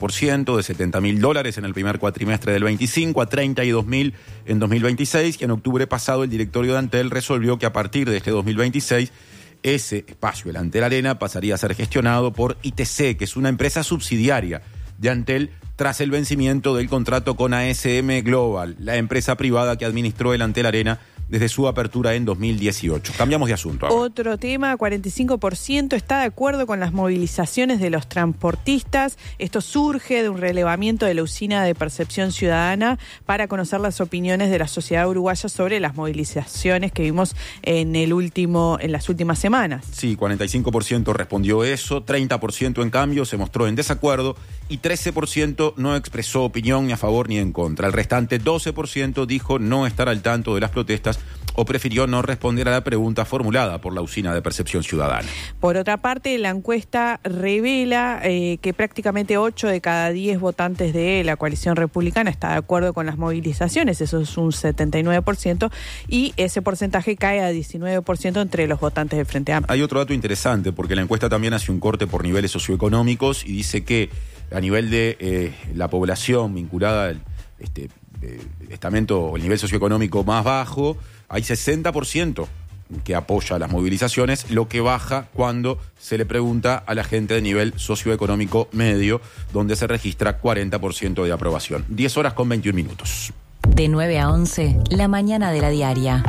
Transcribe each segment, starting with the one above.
4%, de $70.000 en el primer cuatrimestre del 25 a $32.000 en 2026, y en octubre pasado el directorio de Antel resolvió que a partir de este 2026 ese espacio, el Antel Arena, pasaría a ser gestionado por ITC, que es una empresa subsidiaria de Antel, tras el vencimiento del contrato con ASM Global, la empresa privada que administró el Antel Arena desde su apertura en 2018. Cambiamos de asunto ahora. Otro tema, 45% está de acuerdo con las movilizaciones de los transportistas. Esto surge de un relevamiento de la Usina de Percepción Ciudadana para conocer las opiniones de la sociedad uruguaya sobre las movilizaciones que vimos en las últimas semanas. Sí, 45% respondió eso, 30% en cambio se mostró en desacuerdo y 13% no expresó opinión ni a favor ni en contra. El restante 12% dijo no estar al tanto de las protestas o prefirió no responder a la pregunta formulada por la Usina de Percepción Ciudadana. Por otra parte, la encuesta revela que prácticamente 8 de cada 10 votantes de la coalición republicana está de acuerdo con las movilizaciones, eso es un 79%, y ese porcentaje cae a 19% entre los votantes del Frente Amplio. Hay otro dato interesante, porque la encuesta también hace un corte por niveles socioeconómicos y dice que a nivel de la población vinculada al estamento o el nivel socioeconómico más bajo, hay 60% que apoya las movilizaciones, lo que baja cuando se le pregunta a la gente de nivel socioeconómico medio, donde se registra 40% de aprobación. 10:21. De 9 a 11, la mañana de la diaria.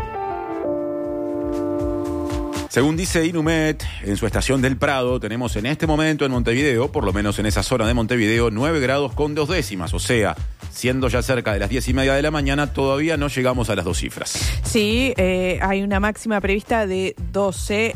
Según dice Inumet, en su estación del Prado, tenemos en este momento en Montevideo, por lo menos en esa zona de Montevideo, 9 grados con 2 décimas, o sea, siendo ya cerca de las 10:30 de la mañana, todavía no llegamos a las 2 cifras. Sí, hay una máxima prevista de 12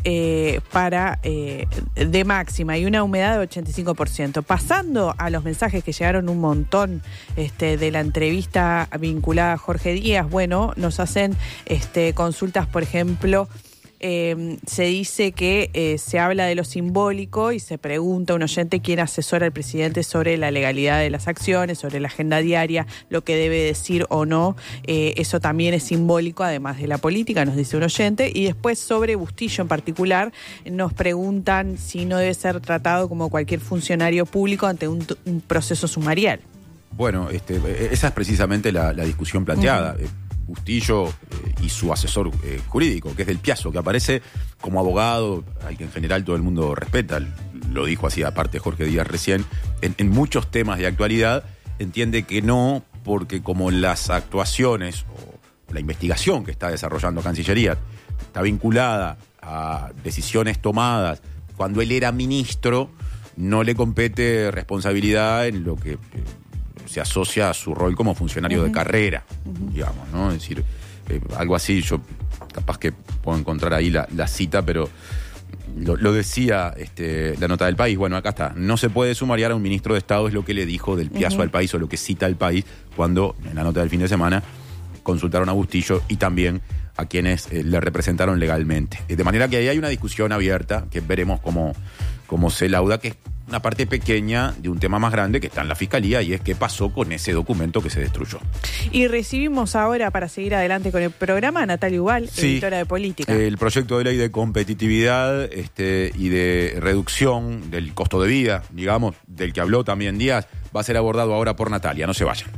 de máxima y una humedad de 85%. Pasando a los mensajes que llegaron un montón de la entrevista vinculada a Jorge Díaz, bueno, nos hacen consultas, por ejemplo. Se dice que se habla de lo simbólico y se pregunta a un oyente quién asesora al presidente sobre la legalidad de las acciones, sobre la agenda diaria, lo que debe decir o no. Eso también es simbólico, además de la política, nos dice un oyente. Y después, sobre Bustillo en particular, nos preguntan si no debe ser tratado como cualquier funcionario público ante un proceso sumarial. Bueno, esa es precisamente la discusión planteada. Bustillo y su asesor jurídico, que es Del Piazzo, que aparece como abogado, al que en general todo el mundo respeta, lo dijo así aparte Jorge Díaz recién, en muchos temas de actualidad, entiende que no, porque como las actuaciones o la investigación que está desarrollando Cancillería está vinculada a decisiones tomadas cuando él era ministro, no le compete responsabilidad en lo que se asocia a su rol como funcionario de carrera, digamos, ¿no? Es decir, algo así, yo capaz que puedo encontrar ahí la cita, pero lo decía la nota del País. Bueno, acá está. No se puede sumariar a un ministro de Estado, es lo que le dijo Del Piazzo al País, o lo que cita el País cuando, en la nota del fin de semana, consultaron a Bustillo y también a quienes le representaron legalmente. De manera que ahí hay una discusión abierta que veremos cómo se lauda, que es una parte pequeña de un tema más grande que está en la Fiscalía, y es qué pasó con ese documento que se destruyó. Y recibimos ahora, para seguir adelante con el programa, a Natalia Ubal, editora de Política. El proyecto de ley de competitividad y de reducción del costo de vida, digamos, del que habló también Díaz, va a ser abordado ahora por Natalia. No se vayan.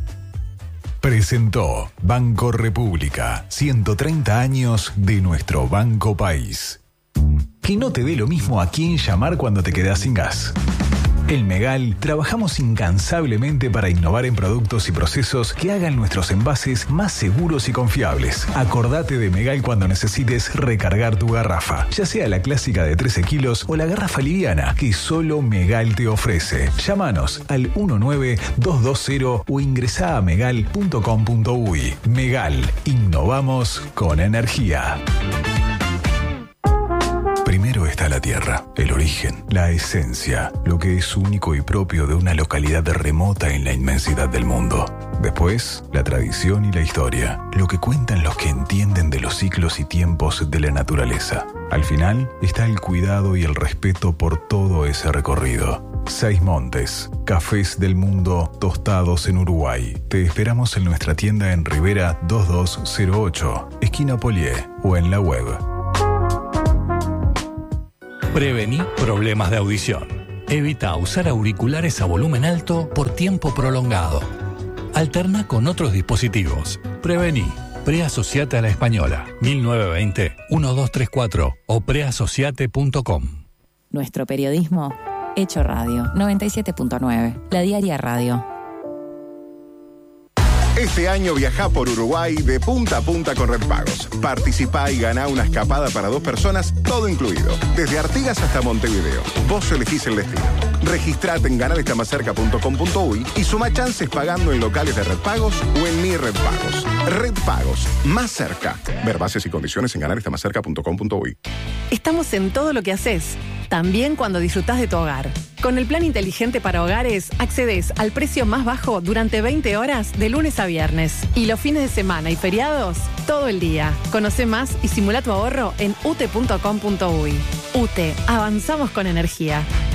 Presentó Banco República, 130 años de nuestro Banco País. Que no te dé lo mismo a quién llamar cuando te quedás sin gas. En Megal trabajamos incansablemente para innovar en productos y procesos que hagan nuestros envases más seguros y confiables. Acordate de Megal cuando necesites recargar tu garrafa, ya sea la clásica de 13 kilos o la garrafa liviana que solo Megal te ofrece. Llámanos al 19220 o ingresá a megal.com.uy. Megal, innovamos con energía. Primero está la tierra, el origen, la esencia, lo que es único y propio de una localidad remota en la inmensidad del mundo. Después, la tradición y la historia, lo que cuentan los que entienden de los ciclos y tiempos de la naturaleza. Al final, está el cuidado y el respeto por todo ese recorrido. Seis Montes, cafés del mundo tostados en Uruguay. Te esperamos en nuestra tienda en Rivera 2208, esquina Polié, o en la web. Prevení problemas de audición. Evita usar auriculares a volumen alto por tiempo prolongado. Alterna con otros dispositivos. Prevení. Preasociate a la Española. 1920-1234 o preasociate.com. Nuestro periodismo hecho radio. 97.9. La Diaria Radio. Este año viajá por Uruguay de punta a punta con Red Pagos. Participá y ganá una escapada para 2 personas, todo incluido. Desde Artigas hasta Montevideo. Vos elegís el destino. Registrate en ganarestamacerca.com.uy y suma chances pagando en locales de Red Pagos o en Mi Red Pagos. Red Pagos, más cerca. Ver bases y condiciones en ganarestamacerca.com.uy. Estamos en todo lo que haces, también cuando disfrutás de tu hogar. Con el plan inteligente para hogares, accedes al precio más bajo durante 20 horas de lunes a viernes. Y los fines de semana y feriados, todo el día. Conoce más y simula tu ahorro en ute.com.uy. UTE, avanzamos con energía.